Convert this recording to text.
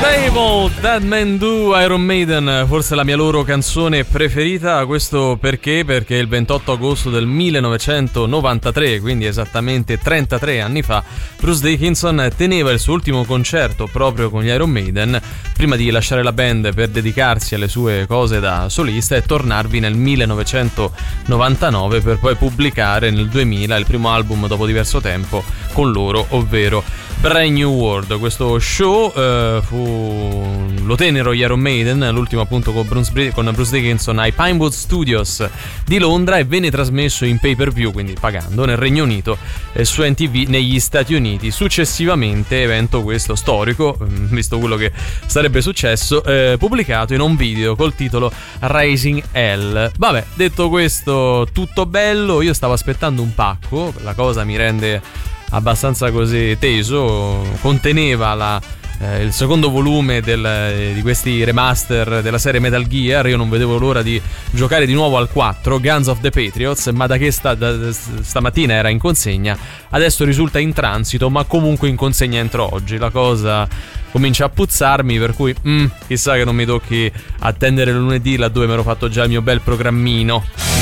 That Man Do, Iron Maiden, forse la mia loro canzone preferita. Questo perché il 28 agosto del 1993, quindi esattamente 33 anni fa, Bruce Dickinson teneva il suo ultimo concerto proprio con gli Iron Maiden prima di lasciare la band per dedicarsi alle sue cose da solista e tornarvi nel 1999 per poi pubblicare nel 2000 il primo album dopo diverso tempo con loro, ovvero Brand New World. Questo show lo tennero gli Iron Maiden, l'ultimo appunto con Bruce Dickinson ai Pinewood Studios di Londra, e venne trasmesso in pay per view, quindi pagando, nel Regno Unito e su NTV negli Stati Uniti. Successivamente, evento questo storico, visto quello che sarebbe successo, pubblicato in un video col titolo Raising Hell. Vabbè, detto questo, tutto bello, io stavo aspettando un pacco, la cosa mi rende abbastanza così teso. Conteneva il secondo volume di questi remaster della serie Metal Gear. Io non vedevo l'ora di giocare di nuovo al 4, Guns of the Patriots, ma da che stamattina era in consegna, adesso risulta in transito, ma comunque in consegna entro oggi. La cosa comincia a puzzarmi, per cui chissà che non mi tocchi attendere lunedì, laddove mi ero fatto già il mio bel programmino.